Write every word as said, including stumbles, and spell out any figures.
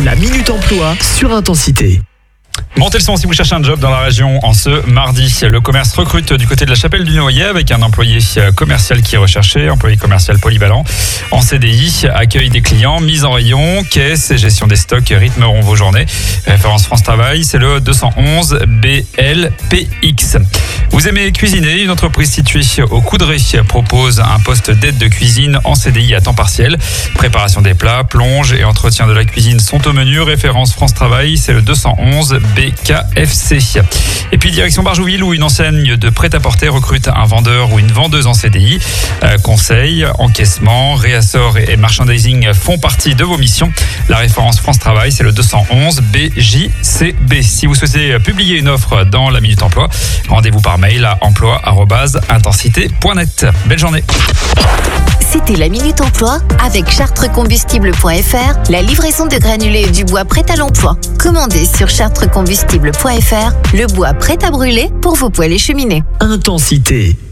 La Minute Emploi sur Intensité. Montez le son si vous cherchez un job dans la région en ce mardi. Le commerce recrute du côté de la Chapelle du Noyer avec un employé commercial qui est recherché, employé commercial polyvalent en C D I, accueil des clients, mise en rayon, caisse et gestion des stocks rythmeront vos journées. Référence France Travail, c'est le deux cent onze B L P X. Vous aimez cuisiner? Une entreprise située au Coudray propose un poste d'aide de cuisine en C D I à temps partiel. Préparation des plats, plonge et entretien de la cuisine sont au menu. Référence France Travail, c'est le deux cent onze B K F C. Et puis direction Barjouville où une enseigne de prêt-à-porter recrute un vendeur ou une vendeuse en C D I. Euh, conseil, encaissement, réassort et merchandising font partie de vos missions. La référence France Travail, c'est le deux cent onze B J C B. Si vous souhaitez publier une offre dans la Minute Emploi, rendez-vous par mail à emploi arobase intensité point net. Belle journée. C'était la Minute Emploi avec chartres-combustible point f r, la livraison de granulés et du bois prêt à l'emploi. Commandez sur chartres-combustible point f r le bois prêt à brûler pour vos poêles et cheminées. Intensité.